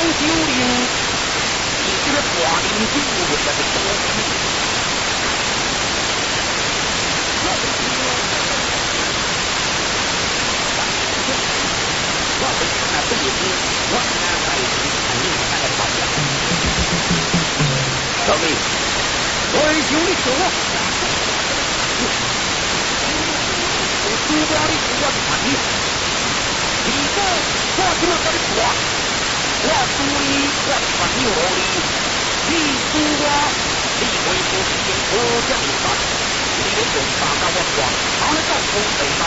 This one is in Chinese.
九龄，你这个寡人就为了个多情。我回家那不也是，我拿在肯定那个保养。各位，为兄弟说，我主表的我是叛逆，你说我怎么跟你说？我主你，我是叛逆我的，你主我，你为国之间国家的法，你的用法跟我说，好了，到头。